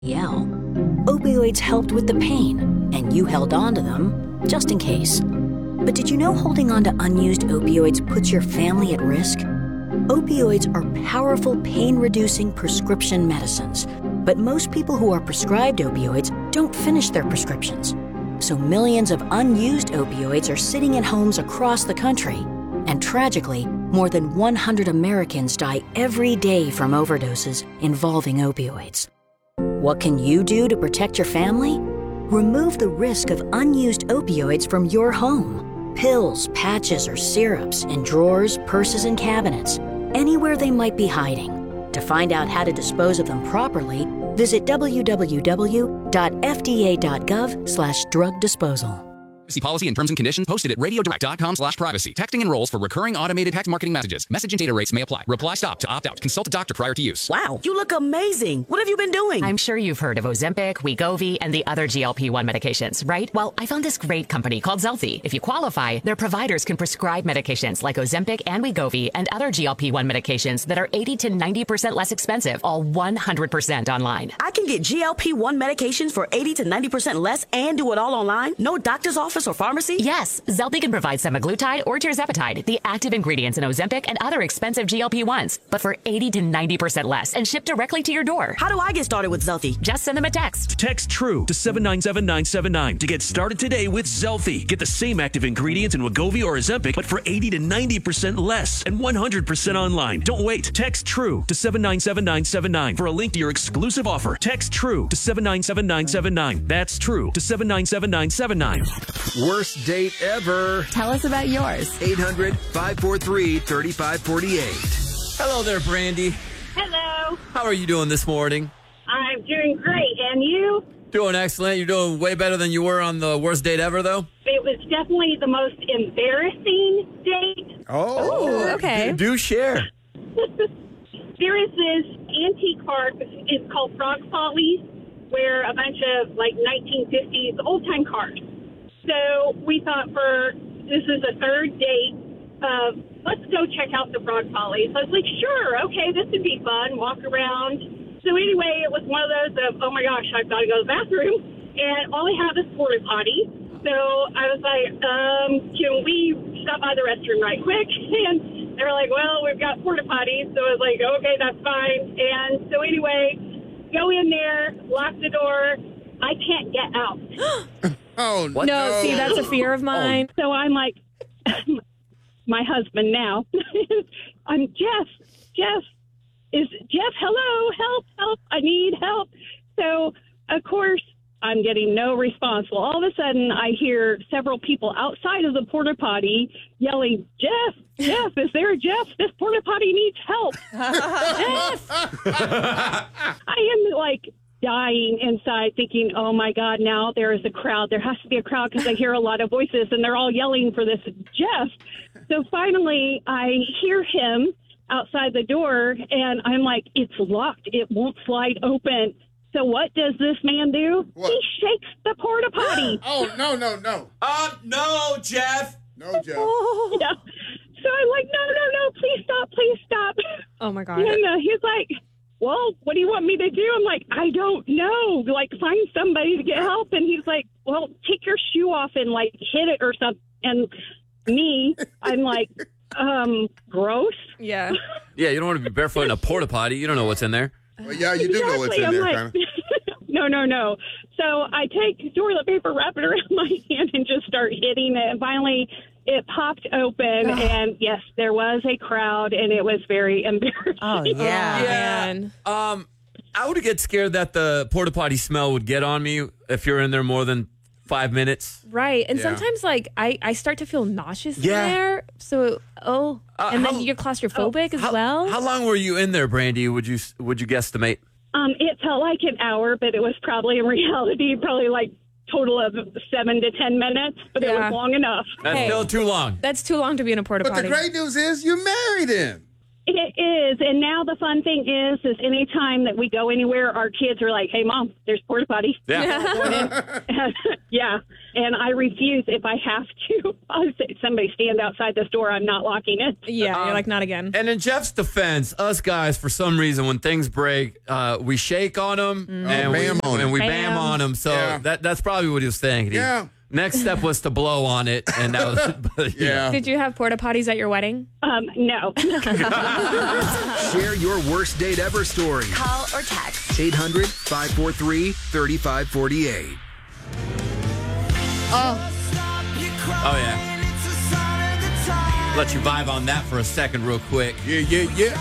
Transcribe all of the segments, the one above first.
yell. Opioids helped with the pain, and you held on to them just in case. But did you know holding on to unused opioids puts your family at risk? Opioids are powerful pain-reducing prescription medicines, but most people who are prescribed opioids don't finish their prescriptions. So millions of unused opioids are sitting in homes across the country. And tragically, more than 100 Americans die every day from overdoses involving opioids. What can you do to protect your family? Remove the risk of unused opioids from your home. Pills, patches, or syrups in drawers, purses, and cabinets, anywhere they might be hiding. To find out how to dispose of them properly, visit www.fda.gov/drug disposal. See policy and terms and conditions posted at radiodirect.com/privacy. Texting enrolls for recurring automated text marketing messages. Message and data rates may apply. Reply stop to opt out. Consult a doctor prior to use. Wow, you look amazing. What have you been doing? I'm sure you've heard of Ozempic, Wegovy, and the other GLP-1 medications, right? Well, I found this great company called Zelfie. If you qualify, their providers can prescribe medications like Ozempic and Wegovy and other GLP-1 medications that are 80 to 90% less expensive, all 100% online. I can get GLP-1 medications for 80 to 90% less and do it all online? No doctor's office or pharmacy? Yes, Zelfie can provide semaglutide or tirzepatide, the active ingredients in Ozempic and other expensive GLP-1s, but for 80 to 90% less and shipped directly to your door. How do I get started with Zelfie? Just send them a text. Text TRUE to 797979 to get started today with Zelfie. Get the same active ingredients in Wegovy or Ozempic, but for 80 to 90% less and 100% online. Don't wait. Text TRUE to 797979 for a link to your exclusive offer. Text TRUE to 797979. That's TRUE to 797979. Worst date ever. Tell us about yours. 800-543-3548. Hello there, Brandy. Hello. How are you doing this morning? I'm doing great. And you? Doing excellent. You're doing way better than you were on the worst date ever, though? It was definitely the most embarrassing date. Oh, okay. Do share. There is this antique park. It's called Frog Follies, where a bunch of, 1950s old-time cars. So we thought this is a third date of, let's go check out the Frog Follies. I was like, sure, okay, this would be fun, walk around. So anyway, it was one of those of, oh my gosh, I've got to go to the bathroom. And all I have is porta potty. So I was like, can we stop by the restroom right quick? And they were like, well, we've got porta potties. So I was like, okay, that's fine. And so anyway, go in there, lock the door. I can't get out. Oh, What? No, see, that's a fear of mine. So I'm like, my husband now. I'm Jeff. Jeff, hello, help, I need help. So, of course, I'm getting no response. Well, all of a sudden, I hear several people outside of the porta potty yelling, Jeff, is there a Jeff? This porta potty needs help. Jeff! I am dying inside thinking, oh my God, now there is a crowd. There has to be a crowd because I hear a lot of voices and they're all yelling for this Jeff. So finally I hear him outside the door and I'm like, it's locked. It won't slide open. So what does this man do? What? He shakes the porta potty. Oh, no. No, Jeff. No, Jeff. Yeah. So I'm like, no, please stop. Oh my God. And he's like, well, what do you want me to do? I'm like, I don't know. Find somebody to get help. And he's like, well, take your shoe off and, hit it or something. And me, I'm like, gross. Yeah. Yeah, you don't want to be barefoot in a porta potty. You don't know what's in there. Well, yeah, you do know what's in there, kind of. No. So I take toilet paper, wrap it around my hand, and just start hitting it. And finally, it popped open, and yes, there was a crowd, and it was very embarrassing. Oh, yeah. Man. I would get scared that the porta potty smell would get on me if you're in there more than 5 minutes. Right. And Yeah. sometimes, I start to feel nauseous Yeah. in there. So, and then you're claustrophobic as well. How long were you in there, Brandy, would you guesstimate? It felt like an hour, but it was probably in reality total of 7 to 10 minutes, but it was long enough. That's still too long. That's too long to be in a porta But potty. the great news is you married him. It is, and now the fun thing is any time that we go anywhere, our kids are like, "Hey, Mom, there's porta potty." Yeah. Yeah, and I refuse if I have to. I'll say, somebody stand outside this door. I'm not locking it. Yeah, you're like, not again. And in Jeff's defense, us guys, for some reason, when things break, we shake on them and we bam on them. So that's probably what he was thinking. Yeah. Next step was to blow on it, and that was but, Yeah. Did you have porta potties at your wedding? No. Share your worst date ever story. Call or text. 800-543-3548. Oh, yeah. Let you vibe on that for a second real quick. Yeah.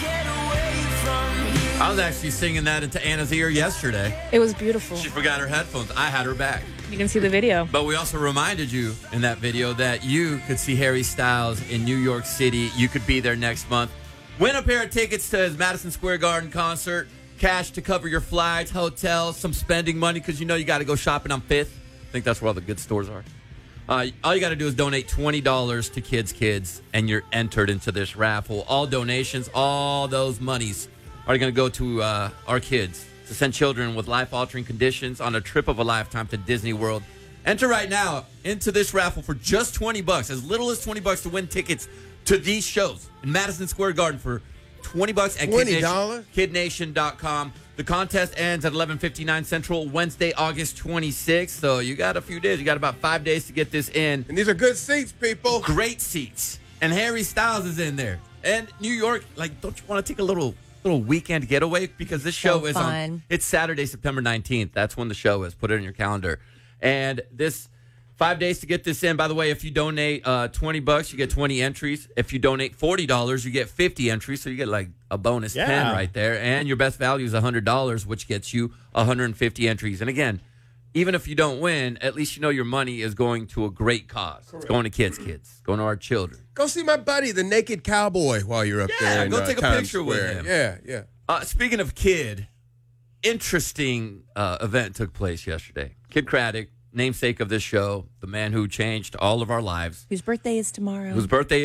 I was actually singing that into Anna's ear yesterday. It was beautiful. She forgot her headphones. I had her back. You can see the video. But we also reminded you in that video that you could see Harry Styles in New York City. You could be there next month. Win a pair of tickets to his Madison Square Garden concert. Cash to cover your flights, hotels, some spending money because you know you got to go shopping on 5th. I think that's where all the good stores are. All you got to do is donate $20 to Kids, and you're entered into this raffle. All donations, all those monies are going to go to our kids to send children with life-altering conditions on a trip of a lifetime to Disney World. Enter right now into this raffle for just $20, as little as $20 to win tickets to these shows in Madison Square Garden for $20 at $20? KidNation.com. The contest ends at 11:59 Central, Wednesday, August 26th. So you got a few days. You got about 5 days to get this in. And these are good seats, people. Great seats. And Harry Styles is in there. And New York, like, don't you want to take a little weekend getaway? Because this show is on. It's Saturday, September 19th. That's when the show is. Put it in your calendar. And this 5 days to get this in. By the way, if you donate $20, you get 20 entries. If you donate $40, you get 50 entries. So you get like a bonus 10 right there. And your best value is $100, which gets you 150 entries. And again, even if you don't win, at least you know your money is going to a great cause. Correct. It's going to kids, going to our children. Go see my buddy, the Naked Cowboy, while you're up there. Go take a Times picture Square. with him. Yeah. Speaking of Kid, interesting event took place yesterday. Kid Craddock, namesake of this show, the man who changed all of our lives. Whose birthday is tomorrow.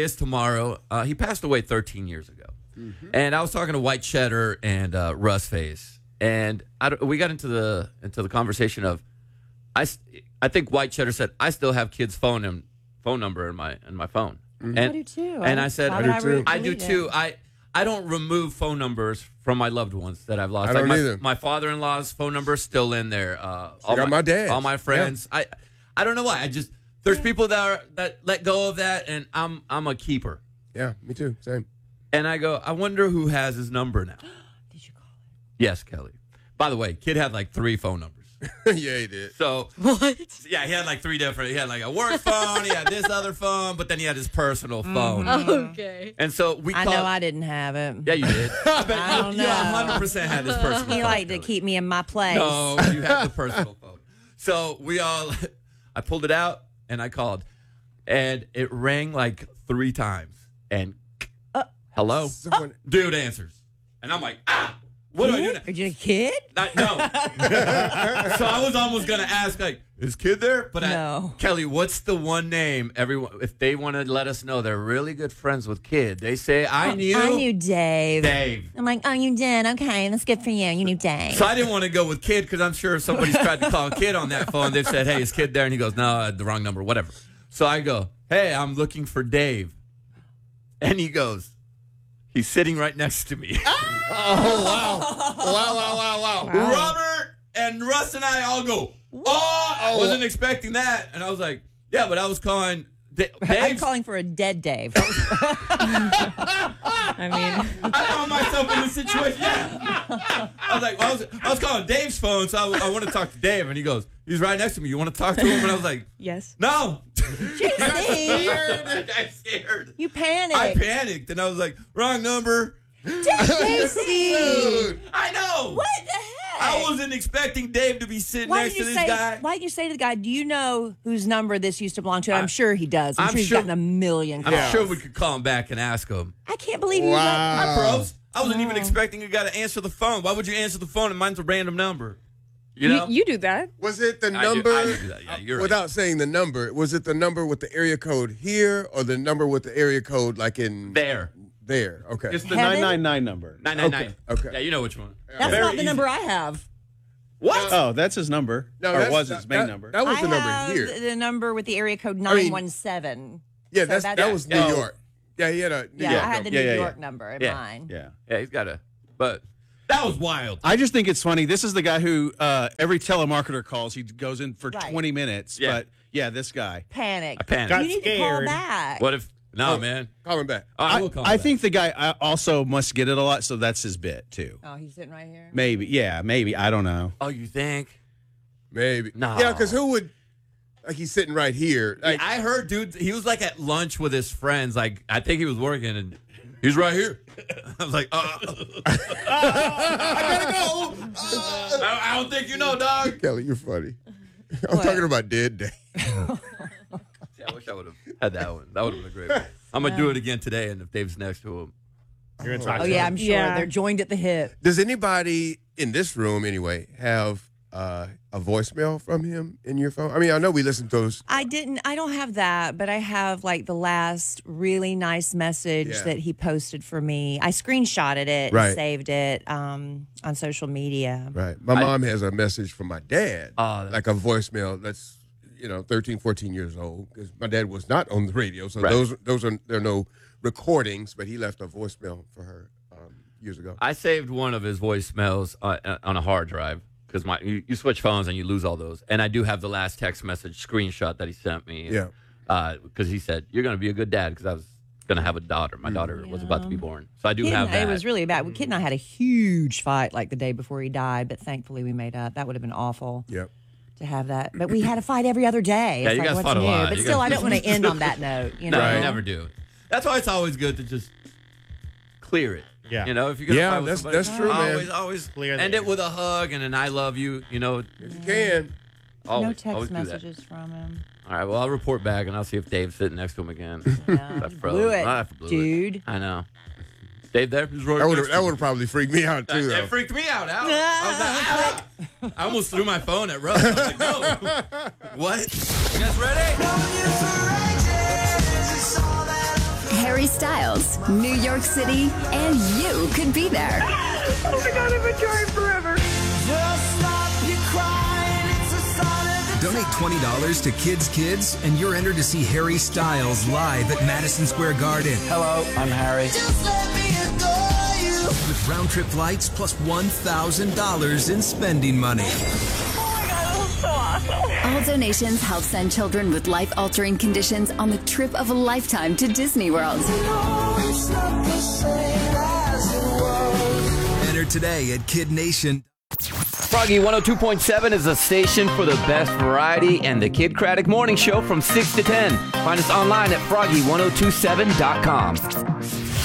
He passed away 13 years ago. Mm-hmm. And I was talking to White Cheddar and Russ Face, and we got into the conversation of I think White Cheddar said I still have Kid's phone number in my phone. Mm-hmm. And, I do too. And I said I do too. I don't remove phone numbers from my loved ones that I've lost. I don't either. My father-in-law's phone number is still in there. My dad. All my friends. Yeah. I don't know why. There's people that let go of that, and I'm a keeper. Yeah, me too. Same. And I go, I wonder who has his number now. Did you call it? Yes, Kelly. By the way, Kid had like 3 phone numbers. Yeah, he did. So what? Yeah, he had like 3 different. He had like a work phone. He had this other phone, but then he had his personal phone. Mm-hmm. Okay. And so I know I didn't have it. Yeah, you did. I don't know. You 100% had his personal phone. He liked to keep me in my place. No, you had the personal phone. So I pulled it out and I called, and it rang like 3 times. And hello, dude answers, and I'm like, what do I do now? Are you a kid? No. So I was almost going to ask, like, is Kid there? But no. Kelly, what's the one name everyone, if they want to let us know they're really good friends with Kid, they say, I knew Dave. Dave. I'm like, oh, you did? Okay, that's good for you. You knew Dave. So I didn't want to go with Kid because I'm sure if somebody's tried to call Kid on that phone, they've said, hey, is Kid there? And he goes, no, I had the wrong number, whatever. So I go, hey, I'm looking for Dave. And he goes, he's sitting right next to me. Oh, wow. Robert and Russ and I all go, I wasn't expecting that. And I was like, yeah, but I was calling Dave. I'm calling for a dead Dave. I mean, I found myself in this situation. Yeah. I was like, I was calling Dave's phone, so I want to talk to Dave. And he goes, he's right next to me. You want to talk to him? And I was like, yes. No. I'm scared. You panicked. I panicked, and I was like, wrong number. Dude, I know. What the heck? I wasn't expecting Dave to be sitting next to this guy. Why didn't you say to the guy, do you know whose number this used to belong to? I'm sure he does. I'm sure he's gotten a million calls. I'm sure we could call him back and ask him. I can't believe you. Hi, pros. I wasn't even expecting a guy to answer the phone. Why would you answer the phone and mine's a random number? You know? You do that. Was it the number? I do that. Yeah, you're without right. saying the number, was it the number with the area code here or the number with the area code like in there? there. Okay. It's the Heaven? 999 number. 999. Okay. Yeah, you know which one. That's Very not the easy. number I have. What? Oh, that's his number. No, or that's- was his main number. That was the I number have here. the number with the area code I mean, 917. Yeah, So that was New yeah. York. Yeah, he had a New Yeah, York I had the number. New Yeah, yeah, York yeah. number in Yeah. mine. Yeah. Yeah, he's got a. But that was wild. I just think it's funny. This is the guy who every telemarketer calls. He goes in for Right. 20 minutes. Yeah. But yeah, this guy. Panic. I panicked. Got You need to call scared. back. What if? No, man. Call him back. I will call I back. think the guy also must get it a lot, so that's his bit too. Oh, he's sitting right here. Maybe. Yeah, maybe. I don't know. Oh, you think? Maybe. No. Yeah, because who would, like, he's sitting right here. Like, I heard, dude, he was like at lunch with his friends. Like, I think he was working, and he's right here. I was like, I gotta go. I don't think you know, dog. Kelly, you're funny. I'm talking about Dead Day. See, I wish I would have had that one. That would have been a great one. I'm going to do it again today, and if Dave's next to him. You're gonna talk Oh, to yeah, him. I'm sure. Yeah. They're joined at the hip. Does anybody in this room, anyway, have a voicemail from him in your phone? I mean, I know we listen to those. I don't have that, but I have like the last really nice message Yeah. that he posted for me. I screenshotted it Right. and saved it on social media. Right. My mom has a message from my dad, Oh, like a voicemail that's, 13, 14 years old, because my dad was not on the radio. So Right. there are no recordings, but he left a voicemail for her years ago. I saved one of his voicemails on a hard drive because you switch phones and you lose all those. And I do have the last text message screenshot that he sent me. Yeah. Because he said, "You're going to be a good dad," because I was going to have a daughter. My daughter was about to be born. So I do have that. It was really bad. Kid and I had a huge fight like the day before he died, but thankfully we made up. That would have been awful. Yep. To have that, but we had a fight every other day. Yeah, It's you like, guys what's fought a new? lot. But You still, guys- I don't want to end on that note. You know, No, you never do. That's why it's always good to just clear it. Yeah. If you're gonna Yeah, fight with somebody, that's true, man. Always Clear the end air. it with a hug and an "I love you." If you can. Always, no text always do that. messages from him. All right, well, I'll report back and I'll see if Dave's sitting next to him again. That's blew it, dude. I know. Dave there? He's right That next to would have probably freaked me out, too, though. It freaked me out. I almost threw my phone at Russ. I was like, no. What? You guys ready? Harry Styles, New York City, and you could be there. Oh my God, I've been trying forever. Donate $20 to Kids Kids, and you're entered to see Harry Styles live at Madison Square Garden. Hello, I'm Harry. With round-trip flights plus $1,000 in spending money. All donations help send children with life-altering conditions on the trip of a lifetime to Disney World. Enter today at Kid Nation. Froggy 102.7 is a station for the best variety and the Kid Craddock Morning Show from 6 to 10. Find us online at froggy1027.com.